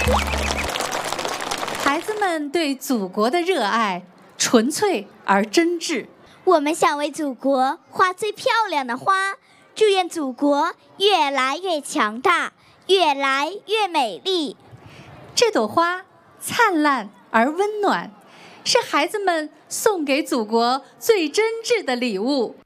孩子们对祖国的热爱纯粹而真挚。 我们想为祖国画最漂亮的花，祝愿祖国越来越强大，越来越美丽。 这朵花灿烂而温暖，是孩子们送给祖国最真挚的礼物。